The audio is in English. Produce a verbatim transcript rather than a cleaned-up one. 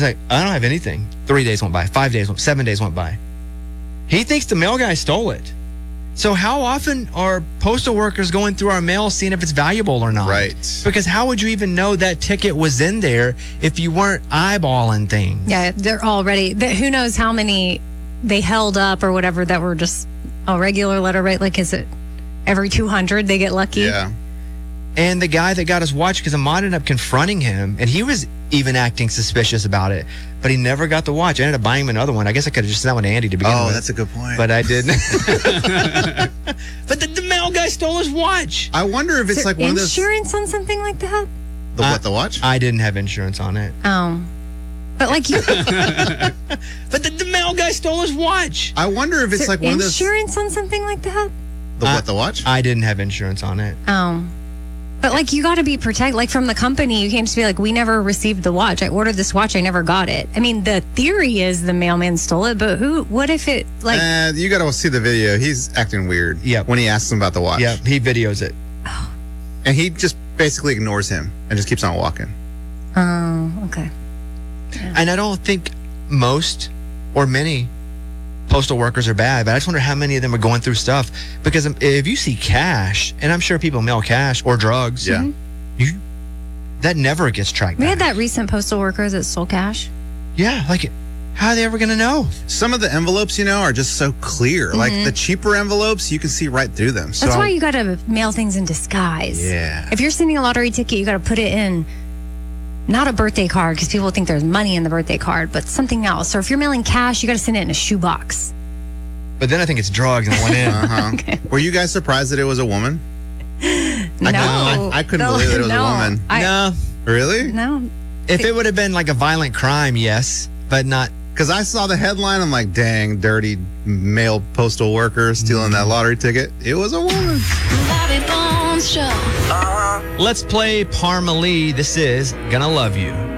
like, I don't have anything. Three days went by. Five days went Seven days went by. He thinks the mail guy stole it. So how often are postal workers going through our mail seeing if it's valuable or not? Right. Because how would you even know that ticket was in there if you weren't eyeballing things? Yeah, they're already, they, who knows how many they held up or whatever that were just a regular letter, right? Like, is it every two hundred they get lucky? Yeah. And the guy that got his watch, because Ahmad ended up confronting him, and he was even acting suspicious about it, but he never got the watch. I ended up buying him another one. I guess I could have just sent one to Andy to begin Oh, with. that's a good point. But I didn't. But the, the mail guy stole his watch. I wonder if Is it's there like one of those. insurance on something like that? The what? The watch? I didn't have insurance on it. Oh. But like you, But the, the mail guy stole his watch. I wonder if is it's there like one of those. insurance on something like that? The Uh, what? The watch? I didn't have insurance on it. Oh. But like you got to be protected. Like from the company, you can't just be like, we never received the watch. I ordered this watch. I never got it. I mean, the theory is the mailman stole it, but who, what if it like, Uh, you got to see the video. He's acting weird. Yeah. When he asks him about the watch. Yeah, he videos it. And he just basically ignores him and just keeps on walking. oh, okay. And I don't think most or many postal workers are bad, but I just wonder how many of them are going through stuff. Because if you see cash, and I'm sure people mail cash or drugs, Yeah. you, that never gets tracked We back. had that recent postal worker that stole cash. Yeah, like, how are they ever going to know? Some of the envelopes, you know, are just so clear. Like the cheaper envelopes, you can see right through them. So That's why you got to mail things in disguise. Yeah. If you're sending a lottery ticket, you got to put it in not a birthday card because people think there's money in the birthday card, but something else. Or if you're mailing cash, you got to send it in a shoebox. But then I think it's drugs and it went in. Uh-huh. Okay. Were you guys surprised that it was a woman? No. I, I couldn't No, believe that it was no. a woman. I, No. Really? No. If it would have been like a violent crime, yes, but not. Because I saw the headline, I'm like, dang, dirty male postal worker stealing that lottery ticket. It was a woman. Bobby Bones Show. Let's play Parmalee. This is Gonna Love You.